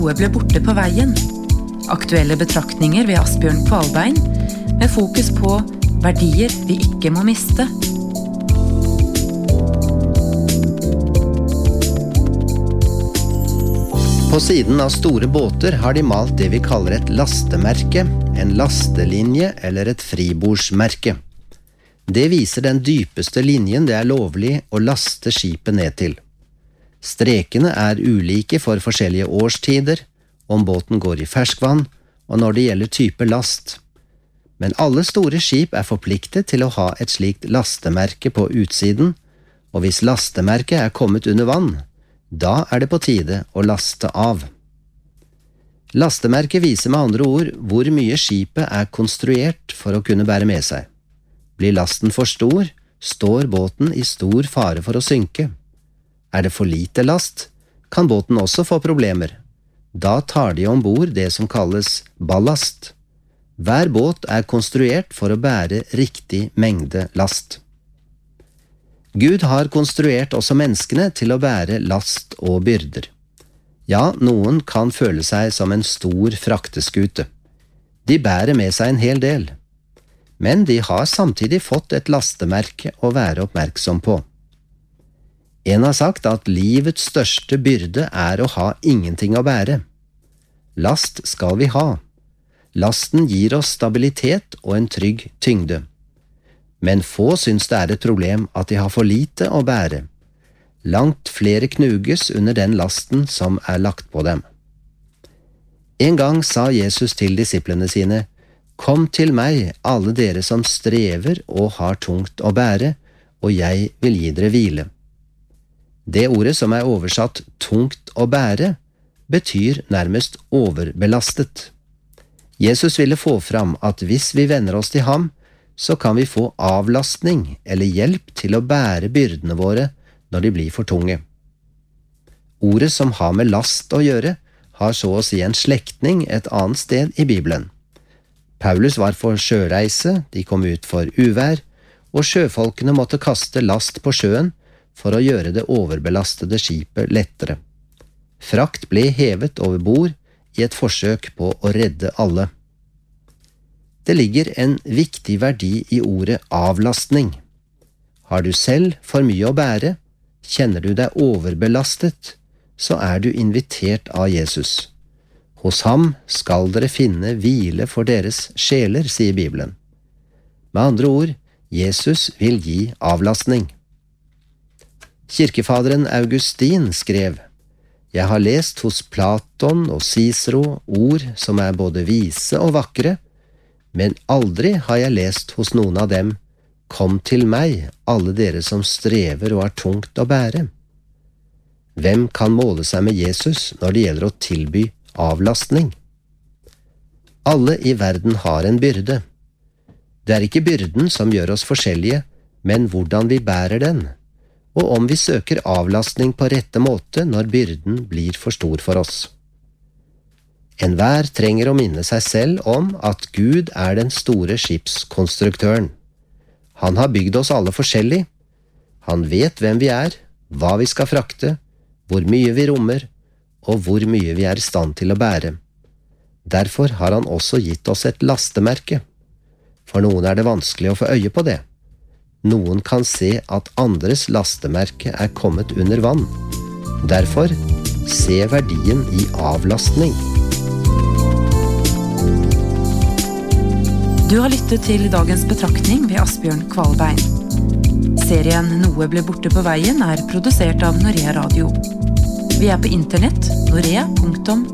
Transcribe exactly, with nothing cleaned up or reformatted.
Noe ble borte på veien. Aktuelle betraktninger ved Asbjørn Kvalbein, med fokus på verdier vi ikke må miste. På siden av store båter har de malt det vi kaller et lastemerke, en lastelinje eller et fribordsmerke. Det viser den dypeste linjen det er lovlig å laste skipet ned til. Strekene er ulike for forskjellige årstider, om båten går i ferskvann, og når det gjelder type last. Men alle store skip er forpliktet til å ha et slikt lastemerke på utsiden, og hvis lastemerket er kommet under vann, da er det på tide å laste av. Lastemerket viser med andre ord hvor mye skipet er konstruert for å kunne bære med seg. Blir lasten for stor, står båten i stor fare for å synke. Er det for lite last, kan båten også få problemer. Da tar de ombord det som kalles ballast. Hver båt er konstruert for å bære riktig mengde last. Gud har konstruert også menneskene til å bære last og byrder. Ja, noen kan føle seg som en stor frakteskute. De bærer med seg en hel del. Men de har samtidig fått et lastemerke å være oppmerksom på. En har sagt at livets største byrde er å ha ingenting å bære. Last skal vi ha. Lasten gir oss stabilitet og en trygg tyngde. Men få syns det er et problem at de har for lite å bære. Langt flere knuges under den lasten som er lagt på dem. En gang sa Jesus til disiplene sine, «Kom til meg, alle dere som strever og har tungt å bære, og jeg vil gi dere hvile.» Det ordet som er oversatt «tungt å bære» betyr nærmest overbelastet. Jesus ville få fram at hvis vi vender oss til ham, så kan vi få avlastning eller hjelp til å bære byrdene våre når de blir for tunge. Ordet som har med last å gjøre, har så å si en slektning et annet sted i Bibelen. Paulus var for sjøreise, de kom ut for uvær, og sjøfolkene måtte kaste last på sjøen for å gjøre det overbelastede skipet lettere. Frakt ble hevet over bord i et forsøk på å redde alle. Det ligger en viktig verdi i ordet avlastning. Har du selv for mye å bære, kjenner du deg overbelastet, så er du invitert av Jesus. Hos ham skal dere finne hvile for deres sjeler, sier Bibelen. Med andre ord, Jesus vil gi avlastning. Kirkefaderen Augustin skrev, «Jeg har lest hos Platon og Cicero ord som er både vise og vakre, men aldri har jeg lest hos noen av dem, kom til meg, alle dere som strever og har tungt å bære.» Hvem kan måle seg med Jesus når det gjelder å tilby avlastning? Alle i verden har en byrde. Det er ikke byrden som gjør oss forskjellige, men hvordan vi bærer den, og om vi søker avlastning på rette måte når byrden blir for stor for oss. Enhver trenger å minne seg selv om at Gud er den store skipskonstruktøren. Han har bygd oss alle forskjellig. Han vet hvem vi er, hva vi skal frakte, hvor mye vi rommer, og hvor mye vi er i stand til å bære. Derfor har han også gitt oss et lastemerke. For noen er det vanskelig å få øye på det. Noen kan se at andres lastemerke er kommet under vann. Derfor, se verdien i avlastning. Du har lyttet til dagens betraktning ved Asbjørn Kvalbein. Serien Noe ble borte på veien er produsert av Norea Radio. Vi er på internett, norea punktum